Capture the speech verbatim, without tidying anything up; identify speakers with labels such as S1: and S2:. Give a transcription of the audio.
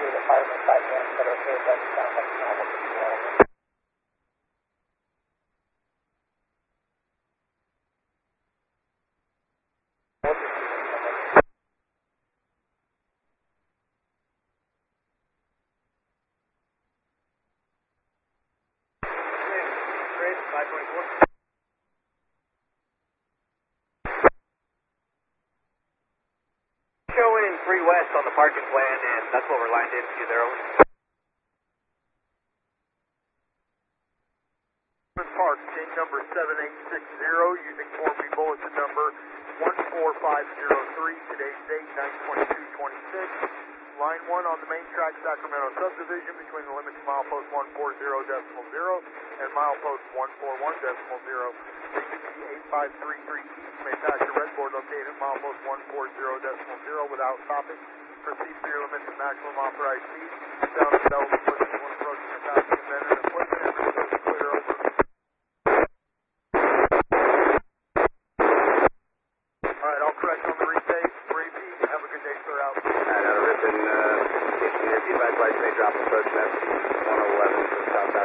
S1: the firemen by hand, but okay, it doesn't sound like normal people.
S2: five twenty-four. Showing three west on the parking plan, and that's what we're lined into there.
S3: Park, pin number seven eight six zero, using Form B bulletin number one four five zero three, today's date nine twenty-two twenty-six. Line one on the main track Sacramento subdivision between the limits of milepost one forty decimal zero and milepost one forty-one decimal zero. Frequency eight five three three east may pass your red board located at milepost one forty decimal zero without stopping. Proceed for your limits of maximum authorized speed. Sound the bell when approaching the passing event and equipment and return to clear over. Alright, I'll correct on the repeat. Repeat. Have a good day, sir. Out.
S4: Alright, out of Ripon, uh, station near T-Bike lights may drop approach left one oh eleven, southbound.